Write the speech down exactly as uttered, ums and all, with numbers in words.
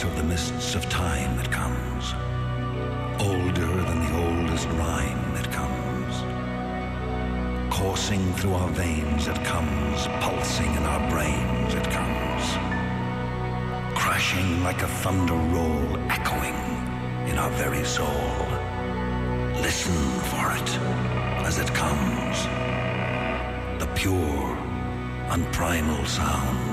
source of the mists of time it comes. Older than the oldest rhyme it comes. Coursing through our veins it comes, pulsing in our brains it comes. Crashing like a thunder roll, echoing in our very soul. Listen for it as it comes. The pure and primal sound.